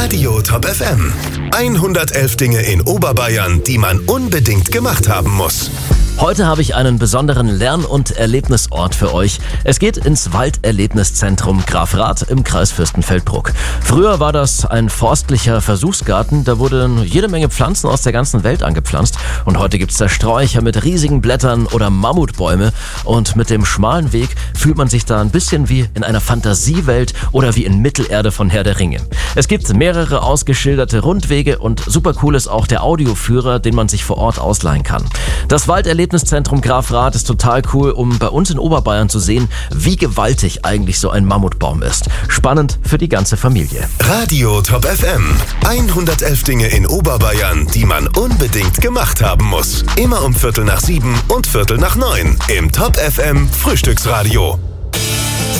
Radio Top FM. 111 Dinge in Oberbayern, die man unbedingt gemacht haben muss. Heute habe ich einen besonderen Lern- und Erlebnisort für euch. Es geht ins Walderlebniszentrum Grafrath im Kreis Fürstenfeldbruck. Früher war das ein forstlicher Versuchsgarten, da wurden jede Menge Pflanzen aus der ganzen Welt angepflanzt. Und heute gibt es da Sträucher mit riesigen Blättern oder Mammutbäume. Und mit dem schmalen Weg fühlt man sich da ein bisschen wie in einer Fantasiewelt oder wie in Mittelerde von Herr der Ringe. Es gibt mehrere ausgeschilderte Rundwege und super cool ist auch der Audioführer, den man sich vor Ort ausleihen kann. Das Walderlebniszentrum Grafrath ist total cool, um bei uns in Oberbayern zu sehen, wie gewaltig eigentlich so ein Mammutbaum ist. Spannend für die ganze Familie. Radio Top FM. 111 Dinge in Oberbayern, die man unbedingt gemacht haben muss. Immer um 6:45 und 6:45 im Top FM Frühstücksradio.